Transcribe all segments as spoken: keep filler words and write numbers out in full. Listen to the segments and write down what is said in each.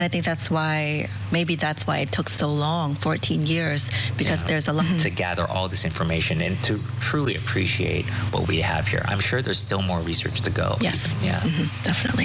I think that's why, maybe that's why it took so long, fourteen years, because yeah. there's a lot. To gather all this information and to truly appreciate what we have here. I'm sure there's still more research to go. Yes, even. yeah, mm-hmm. definitely.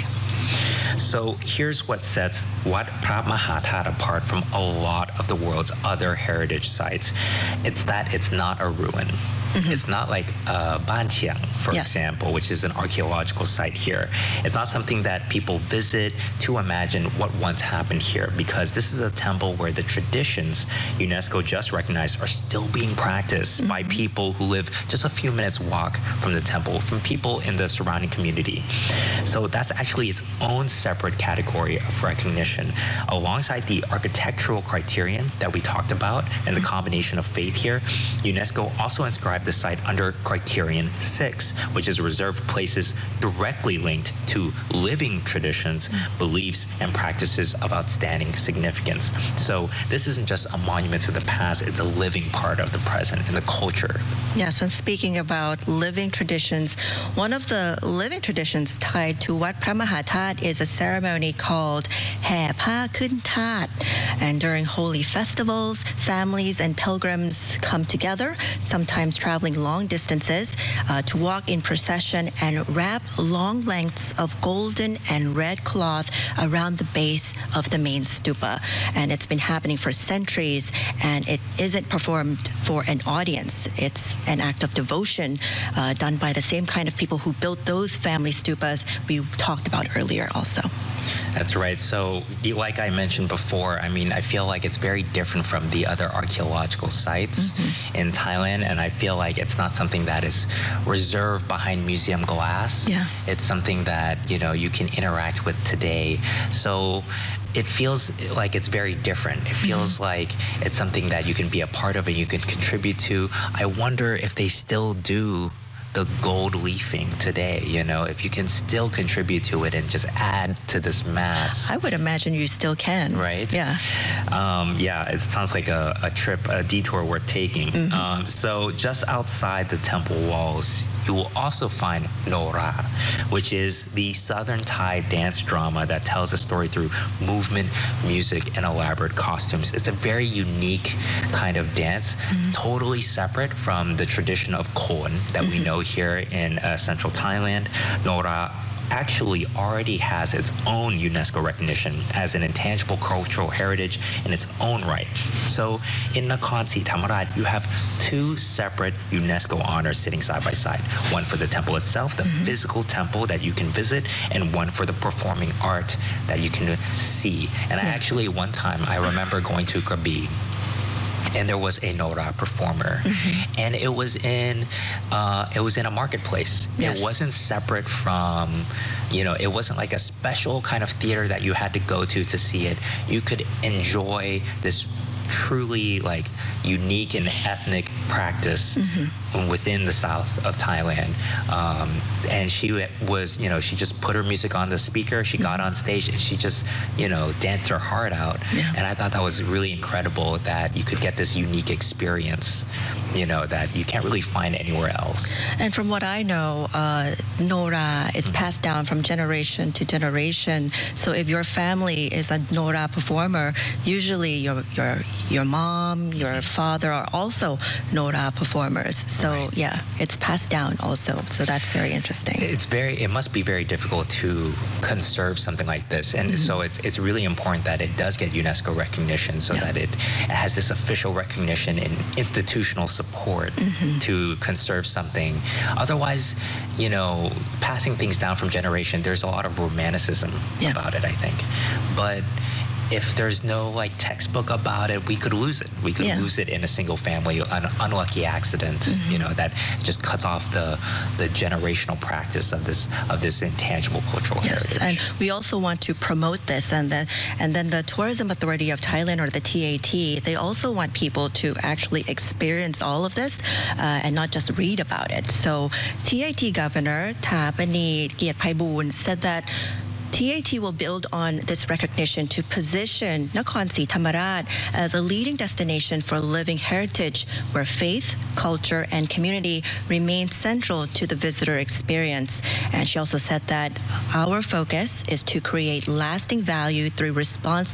So here's what sets Wat Phra Maha That apart from a lot of the world's other heritage sites. It's that it's not a ruin. Mm-hmm. It's not like uh, Ban Chiang, for yes. example, which is an archaeological site here. It's not something that people visit to imagine what once happened here, because this is a temple where the traditions UNESCO just recognized are still being practiced mm-hmm. by people who live just a few minutes walk from the temple, from people in the surrounding community. So that's actually its own separate category of recognition. Alongside the architectural criterion that we talked about and the combination of faith here, UNESCO also inscribed the site under criterion six, which is reserved places directly linked to living traditions, beliefs, and practices of outstanding significance. So this isn't just a monument to the past, it's a living part of the present and the culture. Yes, and speaking about living traditions, one of the living traditions tied to Wat Phra Maha That is a ceremony called Hae Pha Khun That. And during holy festivals, families and pilgrims come together, sometimes traveling long distances, uh, to walk in procession and wrap long lengths of golden and red cloth around the base of the main stupa. And it's been happening for centuries, and it isn't performed for an audience. It's an act of devotion uh, done by the same kind of people who built those family stupas we talked about earlier also. That's right. So like I mentioned before, I mean, I feel like it's very different from the other archaeological sites mm-hmm. in Thailand, and I feel like it's not something that is reserved behind museum glass. Yeah. It's something that, you know, you can interact with today. So it feels like it's very different. It feels mm-hmm. like it's something that you can be a part of and you can contribute to. I wonder if they still do the gold leafing today, you know, if you can still contribute to it and just add to this mass. I would imagine you still can. Right? Yeah. Um, yeah, it sounds like a, a trip, a detour worth taking. Mm-hmm. Um, so just outside the temple walls, you will also find Nora, which is the Southern Thai dance drama that tells a story through movement, music, and elaborate costumes. It's a very unique kind of dance, mm-hmm. totally separate from the tradition of Khon that mm-hmm. we know here in uh, central Thailand. Nora actually already has its own UNESCO recognition as an intangible cultural heritage in its own right. So in Nakhon Si Thammarat, you have two separate UNESCO honors sitting side by side. One for the temple itself, the mm-hmm. physical temple that you can visit, and one for the performing art that you can see. And yeah. I actually, one time, I remember going to Krabi, and there was a Nora performer, mm-hmm. and it was in uh, it was in a marketplace. Yes. It wasn't separate from, you know, it wasn't like a special kind of theater that you had to go to to see it. You could enjoy this truly like unique and ethnic practice mm-hmm. within the south of Thailand. Um, and she was, you know, she just put her music on the speaker, she got on stage, and she just, you know, danced her heart out. Yeah. And I thought that was really incredible that you could get this unique experience, you know, that you can't really find anywhere else. And from what I know, uh, Nora is mm-hmm. passed down from generation to generation. So if your family is a Nora performer, usually your your your mom, your father are also Nora performers. So right. yeah, it's passed down also. So that's very interesting. It's very, it must be very difficult to conserve something like this. And mm-hmm. so it's it's really important that it does get UNESCO recognition so yeah. that it, it has this official recognition and institutional support mm-hmm. to conserve something. Otherwise, you know, passing things down from generation, there's a lot of romanticism yeah. about it, I think. But if there's no like textbook about it, we could lose it. We could yeah. lose it in a single family, an unlucky accident, mm-hmm. you know, that just cuts off the the generational practice of this of this intangible cultural yes, heritage. And we also want to promote this, and then and then the Tourism Authority of Thailand, or the T A T, they also want people to actually experience all of this uh, and not just read about it. So T A T Governor Thapani Kiatphaiboon said that T A T will build on this recognition to position Nakhon Si Thammarat as a leading destination for living heritage where faith, culture, and community remain central to the visitor experience. And she also said that our focus is to create lasting value through response